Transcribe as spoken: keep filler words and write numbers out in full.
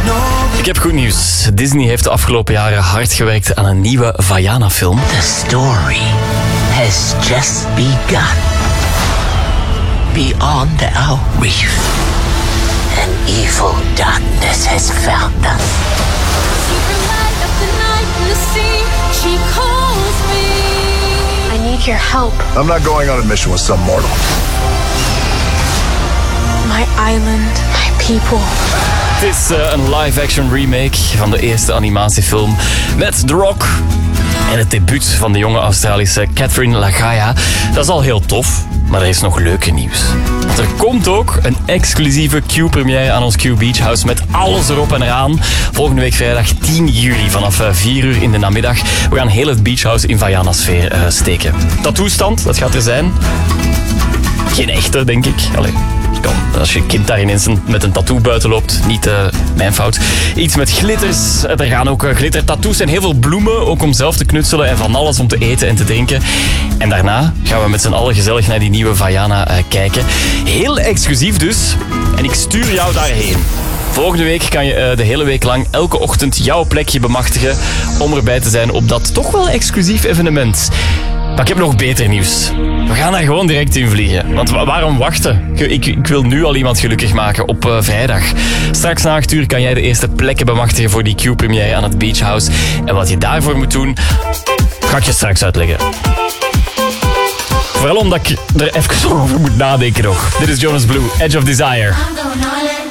Ik heb goed nieuws. Disney heeft de afgelopen jaren hard gewerkt aan een nieuwe Vaiana-film. The story has just begun. Beyond our reef, an evil darkness has found us. I need your help. I'm not going on a mission with some mortal. My island, my people. Het is uh, een live-action remake van de eerste animatiefilm met The Rock. En het debuut van de jonge Australische Catherine Lagaya. Dat is al heel tof, maar er is nog leuker nieuws. Want er komt ook een exclusieve Q-première aan ons Q Beach House met alles erop en eraan. Volgende week vrijdag tien juli vanaf vier uur in de namiddag. We gaan heel het Beach House in Vaiana-sfeer uh, steken. Tattoo-stand, dat gaat er zijn. Geen echte, denk ik. Allee. Als je kind daar ineens met een tattoo buiten loopt, niet uh, mijn fout. Iets met glitters. Er gaan ook uh, glittertattoos en heel veel bloemen, ook om zelf te knutselen en van alles om te eten en te drinken. En daarna gaan we met z'n allen gezellig naar die nieuwe Vaiana uh, kijken. Heel exclusief dus. En ik stuur jou daarheen. Volgende week kan je uh, de hele week lang elke ochtend jouw plekje bemachtigen om erbij te zijn op dat toch wel exclusief evenement. Maar ik heb nog beter nieuws. We gaan daar gewoon direct in vliegen. Want waarom wachten? Ik, ik wil nu al iemand gelukkig maken op uh, vrijdag. Straks na acht uur kan jij de eerste plekken bemachtigen voor die Q-première aan het Beach House. En wat je daarvoor moet doen, ga ik je straks uitleggen. Vooral omdat ik er even over moet nadenken nog. Dit is Jonas Blue, Edge of Desire.